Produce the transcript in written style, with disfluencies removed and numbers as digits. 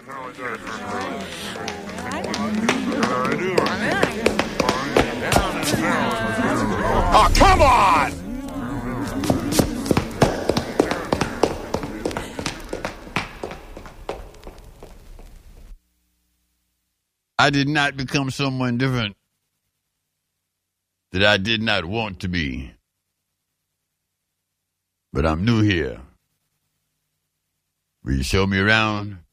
Oh, come on! I did not become someone different that I did not want to be. But I'm new here. Will you show me around?